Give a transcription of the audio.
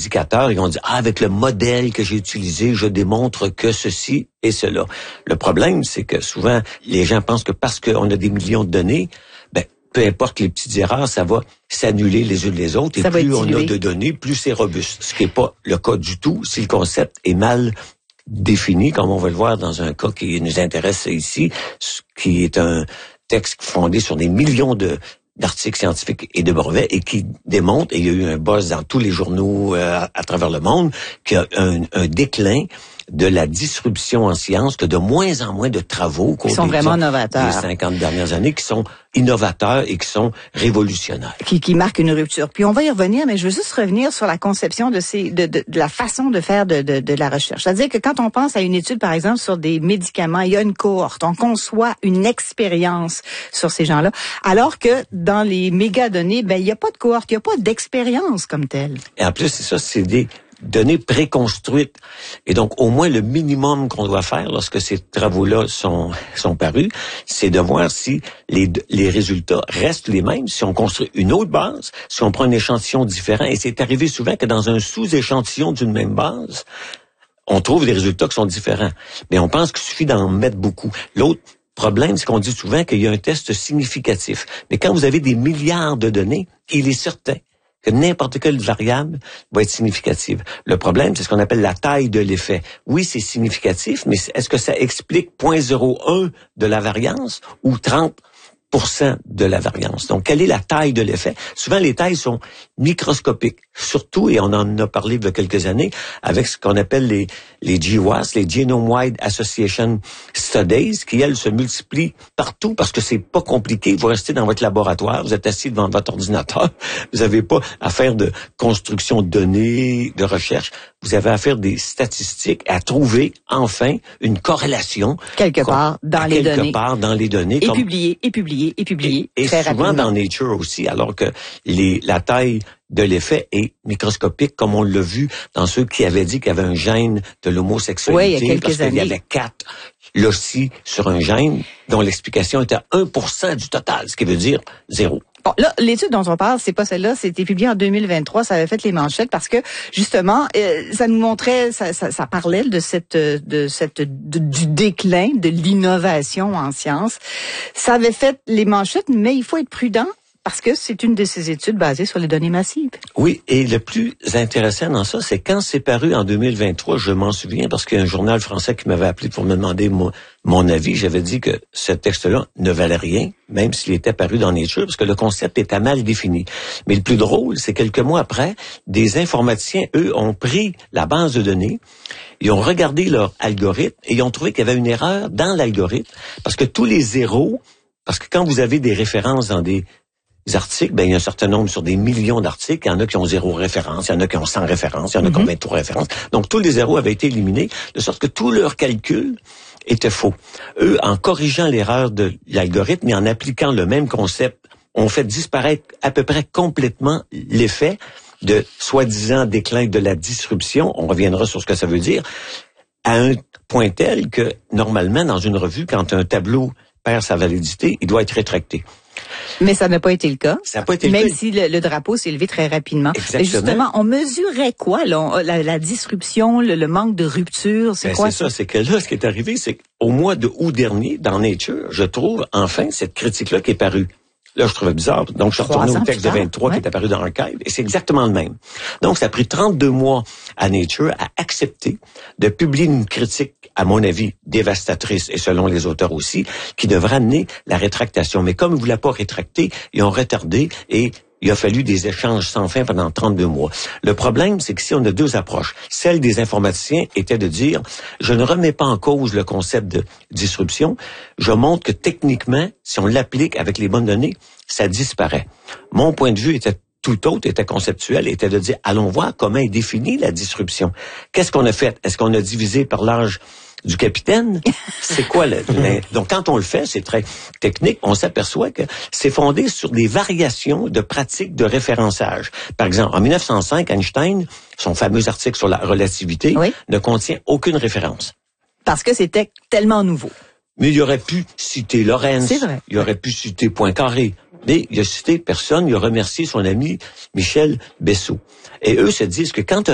indicateurs et on dit, avec le modèle que j'ai utilisé, je démontre que ceci et cela. Le problème, c'est que souvent, les gens pensent que parce qu'on a des millions de données, peu importe les petites erreurs, ça va s'annuler les unes les autres. Et plus on a de données, plus c'est robuste. Ce qui n'est pas le cas du tout si le concept est mal défini, comme on va le voir dans un cas qui nous intéresse ici, qui est un texte fondé sur des millions d'articles scientifiques et de brevets et qui démontre, et il y a eu un buzz dans tous les journaux à travers le monde, qu'il y a un déclin de la disruption en sciences, que de moins en moins de travaux au cours qui sont vraiment novateurs. Des 50 dernières années, qui sont innovateurs et qui sont révolutionnaires. Qui marquent une rupture. Puis on va y revenir, mais je veux juste revenir sur la conception de la façon de faire de la recherche. C'est-à-dire que quand on pense à une étude, par exemple, sur des médicaments, il y a une cohorte, on conçoit une expérience sur ces gens-là, alors que dans les mégadonnées, il n'y a pas de cohorte, il n'y a pas d'expérience comme telle. Et en plus, c'est des données préconstruites. Et donc, au moins, le minimum qu'on doit faire lorsque ces travaux-là sont parus, c'est de voir si les résultats restent les mêmes, si on construit une autre base, si on prend un échantillon différent. Et c'est arrivé souvent que dans un sous-échantillon d'une même base, on trouve des résultats qui sont différents. Mais on pense qu'il suffit d'en mettre beaucoup. L'autre problème, c'est qu'on dit souvent qu'il y a un test significatif. Mais quand vous avez des milliards de données, il est certain que n'importe quelle variable va être significative. Le problème, c'est ce qu'on appelle la taille de l'effet. Oui, c'est significatif, mais est-ce que ça explique 0.01 de la variance ou 30% de la variance? Donc, quelle est la taille de l'effet? Souvent, les tailles sont microscopiques. Surtout, et on en a parlé il y a quelques années, avec ce qu'on appelle les GWAS, les Genome-Wide Association Studies, qui, elles, se multiplient partout parce que c'est pas compliqué. Vous restez dans votre laboratoire, vous êtes assis devant votre ordinateur, vous n'avez pas à faire de construction de données, de recherche. Vous avez à faire des statistiques, à trouver, enfin, une corrélation. Quelque part dans les données. Et publier. Et très souvent rapidement. dans Nature aussi, alors que la taille de l'effet est microscopique, comme on l'a vu dans ceux qui avaient dit qu'il y avait un gène de l'homosexualité. Oui, il y a quelques parce qu'il y avait 4 loci sur un gène dont l'explication était 1% du total, ce qui veut dire 0. Bon, là, l'étude dont on parle, c'est pas celle-là, c'était publié en 2023, ça avait fait les manchettes parce que, justement, ça nous montrait, ça parlait du déclin de l'innovation en sciences. Ça avait fait les manchettes, mais il faut être prudent parce que c'est une de ces études basées sur les données massives. Oui, et le plus intéressant dans ça, c'est quand c'est paru en 2023, je m'en souviens, parce qu'il y a un journal français qui m'avait appelé pour me demander mon avis. J'avais dit que ce texte-là ne valait rien, même s'il était paru dans Nature, parce que le concept était mal défini. Mais le plus drôle, c'est quelques mois après, des informaticiens, eux, ont pris la base de données, ils ont regardé leur algorithme et ils ont trouvé qu'il y avait une erreur dans l'algorithme, parce que tous les zéros, parce que quand vous avez des références dans des articles, il y a un certain nombre sur des millions d'articles. Il y en a qui ont 0 référence, il y en a qui ont 100 références, il y en a qui ont 23 références. Donc, tous les zéros avaient été éliminés, de sorte que tout leur calcul était faux. Eux, en corrigeant l'erreur de l'algorithme et en appliquant le même concept, ont fait disparaître à peu près complètement l'effet de soi-disant déclin de la disruption. On reviendra sur ce que ça veut dire, à un point tel que, normalement, dans une revue, quand un tableau perd sa validité, il doit être rétracté. Mais ça n'a pas été le cas. Ça n'a pas été même le cas. si le drapeau s'est levé très rapidement. Exactement. Et justement, on mesurait quoi, là, la disruption, le manque de rupture, c'est quoi? C'est ça, c'est que là, ce qui est arrivé, c'est qu'au mois de août dernier, dans Nature, je trouve enfin cette critique-là qui est parue. Là, je trouvais bizarre. Donc, je suis retourné au texte de 23 qui est apparu dans Archive, et c'est exactement le même. Donc, ça a pris 32 mois à Nature à accepter de publier une critique, à mon avis, dévastatrice, et selon les auteurs aussi, qui devrait amener la rétractation. Mais comme ils ne voulaient pas rétracter, ils ont retardé, et il a fallu des échanges sans fin pendant 32 mois. Le problème, c'est que si on a deux approches, celle des informaticiens était de dire, je ne remets pas en cause le concept de disruption, je montre que techniquement, si on l'applique avec les bonnes données, ça disparaît. Mon point de vue était tout autre, était conceptuel, était de dire, allons voir comment est définie la disruption. Qu'est-ce qu'on a fait? Est-ce qu'on a divisé par l'âge du capitaine? C'est quoi donc quand on le fait, c'est très technique, on s'aperçoit que c'est fondé sur des variations de pratiques de référençage. Par exemple, en 1905, Einstein, son fameux article sur la relativité, ne contient aucune référence. Parce que c'était tellement nouveau. Mais il aurait pu citer Lorentz, il aurait pu citer Poincaré, mais il a cité personne, il a remercié son ami Michel Bessot. Et eux se disent que quand